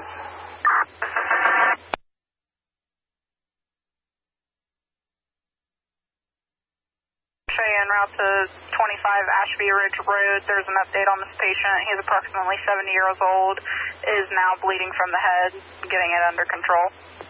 En route to 25 Ashby Ridge Road. There's an update on this patient. He's approximately 70 years old, is now bleeding from the head, getting it under control.